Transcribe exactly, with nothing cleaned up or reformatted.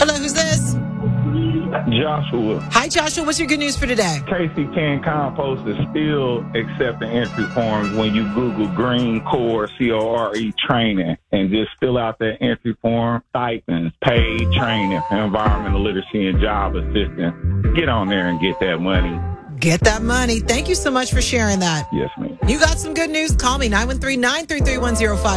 Hello, who's this? Joshua. Hi, Joshua. What's your good news for today? Casey Can Compost is still accepting entry forms when you Google Green Core, C O R E, training, and just fill out that entry form, stipends, paid training for environmental literacy and job assistance. Get on there and get that money. Get that money. Thank you so much for sharing that. Yes, ma'am. You got some good news? Call me, nine one three, nine three three, one zero five.